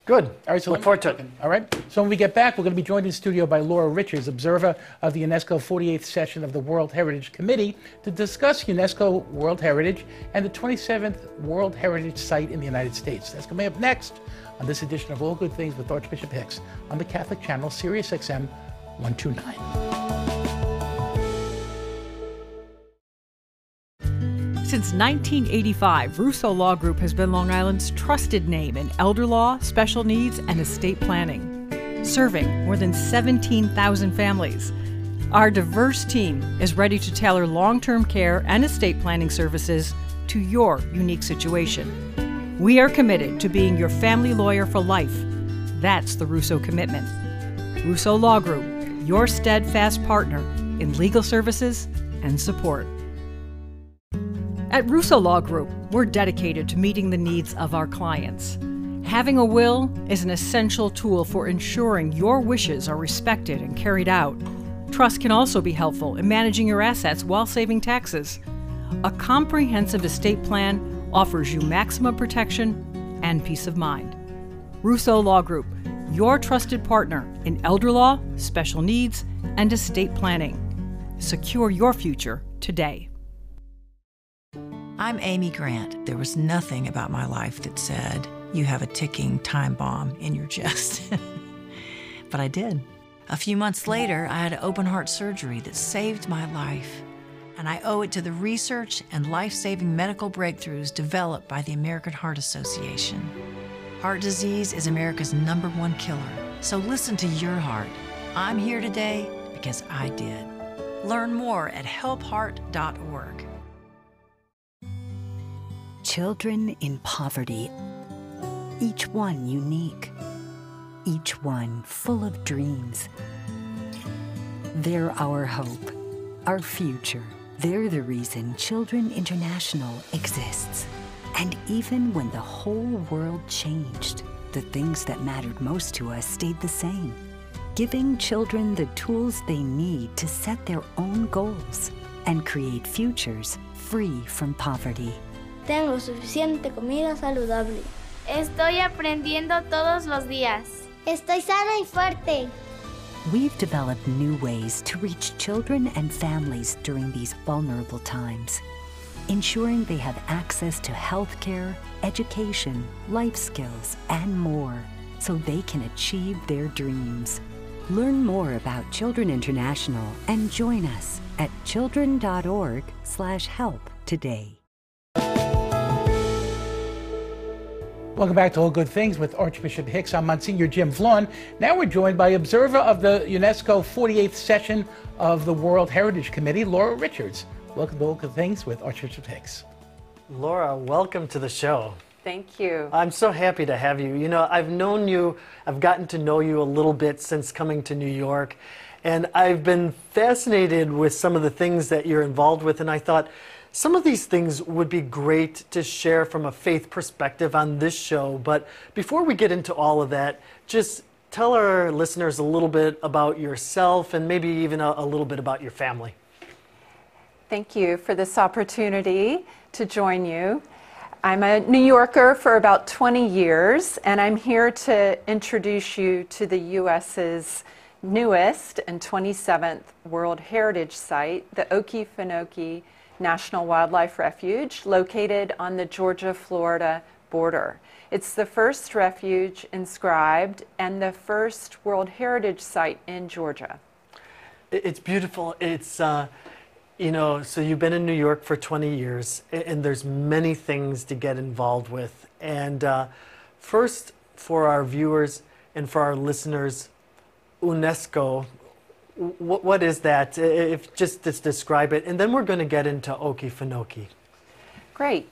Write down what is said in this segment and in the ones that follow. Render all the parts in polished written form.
Good. All right, so look forward to it. All right. So when we get back, we're going to be joined in studio by Laura Richards, observer of the UNESCO 48th session of the World Heritage Committee, to discuss UNESCO World Heritage and the 27th World Heritage Site in the United States. That's coming up next on this edition of All Good Things with Archbishop Hicks on the Catholic Channel, Sirius XM 129. Since 1985, Russo Law Group has been Long Island's trusted name in elder law, special needs, and estate planning, serving more than 17,000 families. Our diverse team is ready to tailor long-term care and estate planning services to your unique situation. We are committed to being your family lawyer for life. That's the Russo commitment. Russo Law Group, your steadfast partner in legal services and support. At Russo Law Group, we're dedicated to meeting the needs of our clients. Having a will is an essential tool for ensuring your wishes are respected and carried out. Trust can also be helpful in managing your assets while saving taxes. A comprehensive estate plan offers you maximum protection and peace of mind. Russo Law Group, your trusted partner in elder law, special needs, and estate planning. Secure your future today. I'm Amy Grant. There was nothing about my life that said, you have a ticking time bomb in your chest. But I did. A few months later, I had open heart surgery that saved my life. And I owe it to the research and life-saving medical breakthroughs developed by the American Heart Association. Heart disease is America's #1 killer. So listen to your heart. I'm here today because I did. Learn more at helpheart.org. Children in poverty, each one unique, each one full of dreams. They're our hope, our future. They're the reason Children International exists. And even when the whole world changed, the things that mattered most to us stayed the same, giving children the tools they need to set their own goals and create futures free from poverty. Tengo suficiente comida saludable. Estoy aprendiendo todos los días. Estoy sana y fuerte. We've developed new ways to reach children and families during these vulnerable times, ensuring they have access to health care, education, life skills, and more, so they can achieve their dreams. Learn more about Children International and join us at children.org/help today. Welcome back to All Good Things with Archbishop Hicks. I'm Monsignor Jim Vaughn. Now we're joined by observer of the UNESCO 48th session of the World Heritage Committee, Laura Richards. Welcome to All Good Things with Archbishop Hicks. Laura, welcome to the show. Thank you. I'm so happy to have you. You know, I've known you, I've gotten to know you a little bit since coming to New York, and I've been fascinated with some of the things that you're involved with, and I thought, some of these things would be great to share from a faith perspective on this show. But before we get into all of that, just tell our listeners a little bit about yourself and maybe even a little bit about your family. Thank you for this opportunity to join you. I'm a New Yorker for about 20 years, and I'm here to introduce you to the U.S.'s newest and 27th World Heritage Site, the Okefenokee National Wildlife Refuge, located on the Georgia-Florida border. It's the first refuge inscribed and the first World Heritage Site in Georgia. It's beautiful. It's, you know, so you've been in New York for 20 years, and there's many things to get involved with. And first, for our viewers and for our listeners, UNESCO, what is that? If just to describe it, and then we're going to get into Okefenokee. Great.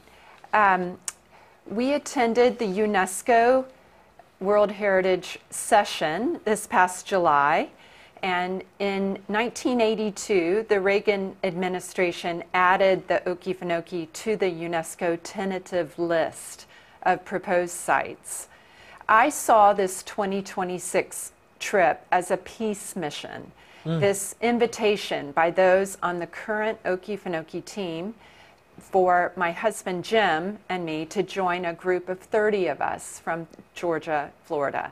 We attended the UNESCO World Heritage Session this past July, and in 1982, the Reagan administration added the Okefenokee to the UNESCO tentative list of proposed sites. I saw this 2026 trip as a peace mission. This invitation by those on the current Okefenokee team for my husband Jim and me to join a group of 30 of us from Georgia, Florida.